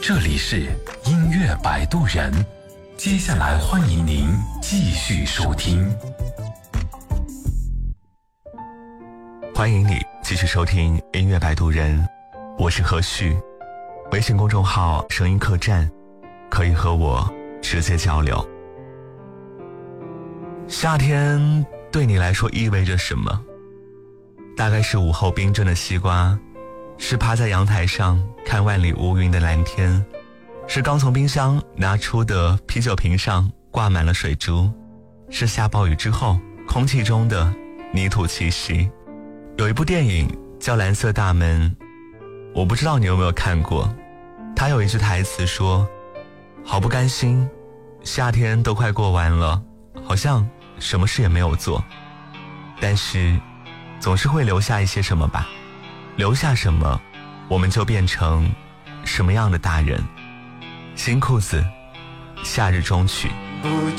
这里是音乐摆渡人，接下来欢迎您继续收听。 欢迎你继续收听音乐摆渡人，我是何旭。微信公众号声音客栈，可以和我直接交流。夏天对你来说意味着什么？大概是午后冰镇的西瓜，是趴在阳台上看万里无云的蓝天，是刚从冰箱拿出的啤酒瓶上挂满了水珠，是下暴雨之后空气中的泥土气息。有一部电影叫《蓝色大门》，我不知道你有没有看过。他有一句台词说，好不甘心，夏天都快过完了，好像什么事也没有做，但是总是会留下一些什么吧，留下什么我们就变成什么样的大人。新裤子，夏日中曲。